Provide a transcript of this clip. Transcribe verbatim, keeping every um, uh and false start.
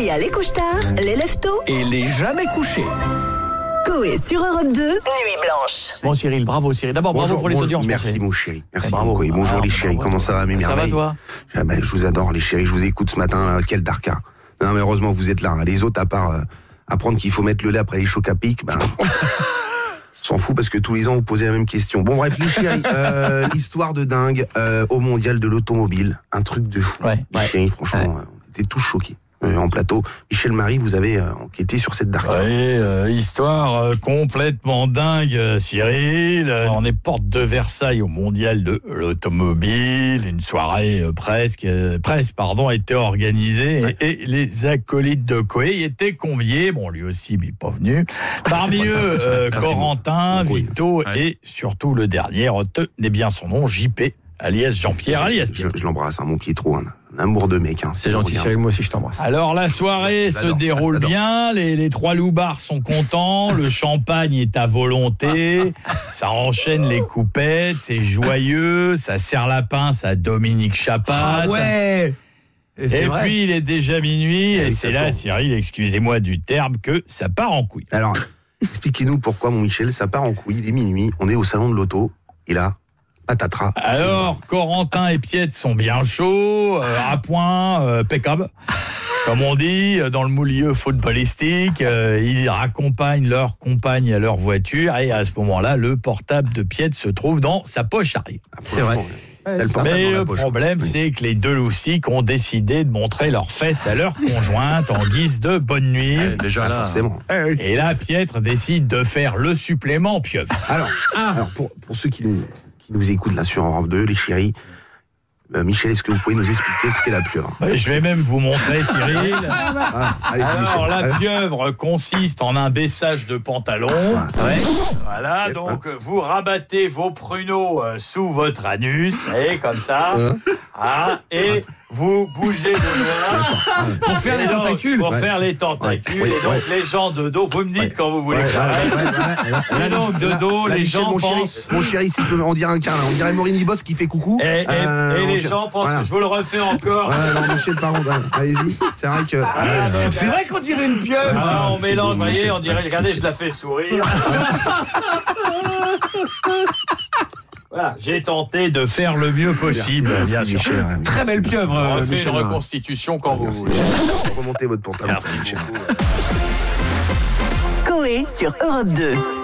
Il y a les couche-tard, les lève-tôt et les jamais couchés. Coé sur Europe deux, Nuit Blanche. Bon Cyril, bravo Cyril. D'abord bravo Bonjour, pour les bonjour, audiences. Merci mon chéri. Merci bravo. mon Coé. Bonjour Alors, les chéris. bravo, Comment toi. ça va mes Ça merveilles? va toi? Ah ben, je vous adore les chéris. Je vous écoute ce matin. Là. Quel darka. Non mais heureusement vous êtes là. Hein. Les autres à part euh, apprendre qu'il faut mettre le lait après les chocs à pic, ben s'en fout parce que tous les ans vous posez la même question. Bon bref les chéris, euh, l'histoire de dingue euh, au mondial de l'automobile, un truc de fou. Ouais, les ouais. chéris, franchement, Ouais. euh, on était tous choqués. Euh, en plateau. Michel Marie, vous avez euh, enquêté sur cette darka. Oui, euh, histoire euh, complètement dingue, euh, Cyril. Euh, on est porte de Versailles au mondial de l'automobile. Une soirée euh, presque, euh, presque, pardon, a été organisée Ouais. et, et les acolytes de Coé y étaient conviés. Bon, lui aussi, mais pas venu. Parmi Ça, eux, ça, euh, ça, c'est Corentin, mon- c'est mon Coé. Vito Ouais. et surtout le dernier, retenez bien son nom, J P, alias Jean-Pierre, alias Je, je l'embrasse, hein, mon Pietro, un, un amour de mec. Hein, C'est gentil regarde. Cyril, moi aussi je t'embrasse. Alors la soirée se J'adore, déroule j'adore. bien, les, les trois loupards sont contents, le champagne est à volonté, ça enchaîne les coupettes, c'est joyeux, ça serre la pince à Dominique Chapat. Ah ouais. Et c'est vrai. puis il est déjà minuit et Et c'est ça là, tourne. Cyril, excusez-moi du terme, que ça part en couille. Alors, expliquez-nous pourquoi, mon Michel, ça part en couille, il est minuit, on est au salon de l'auto, et là, patatras. Alors, Corentin et Piette sont bien chauds, euh, à point, euh, peccable. Comme on dit, euh, dans le milieu footballistique, euh, ils raccompagnent leur compagne à leur voiture et à ce moment-là, le portable de Piette se trouve dans sa poche arrière. C'est vrai. Elle le portable Mais dans la le poche. problème, Oui. c'est que les deux loustiques ont décidé de montrer leurs fesses à leur conjointe en guise de bonne nuit. Déjà Ah, là. forcément. Et là, Pietre décide de faire le supplément pieuvre. Alors, alors pour, pour ceux qui nous, qui nous écoutent là sur Europe deux, les chéris, euh, Michel, est-ce que vous pouvez nous expliquer ce qu'est la pieuvre? Euh, Je vais même vous montrer, Cyril. Ah, allez-y, Alors, Michel. la Allez. pieuvre consiste en un baissage de pantalon. Ouais. Voilà, Ok, donc vous rabattez vos pruneaux euh, sous votre anus, et comme ça, Hein ah, et vous bougez de loin Pour faire Et les donc, tentacules. Pour Ouais. faire les tentacules, Ouais, et donc ouais. les gens de dos, vous me dites Ouais. quand vous voulez Ouais, que j'arrête. ouais, ouais, ouais, ouais, ouais. Et donc, de Là, dos, là, les Michel, gens mon chéri, pensent- mon chéri, s'il peut, on dirait un câlin, on dirait Maureen Boss qui fait coucou. Et, et- Euh, et les on- gens pensent voilà. que je vous le refais encore. Ouais, non, Michel, pardon, ouais, allez-y. C'est vrai que. Ah, donc, C'est vrai qu'on dirait une pieuvre. ah, c'est- on c'est mélange, beau, vous voyez, Michel. on dirait, regardez, je la fais sourire. Voilà, j'ai tenté de faire le mieux possible, Merci, bien merci, sûr. Michel, ouais, Très merci, belle merci. pieuvre, On euh, refait Michel. une reconstitution quand vous Merci, voulez. Michel. Remontez votre pantalon. Merci Michel. beaucoup. Coé sur Europe deux.